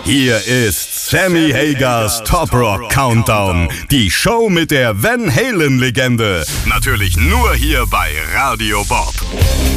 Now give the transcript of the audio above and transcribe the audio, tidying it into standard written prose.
Hier ist Sammy Hagers Top Rock Countdown. Die Show mit der Van Halen-Legende. Natürlich nur hier bei Radio Bob.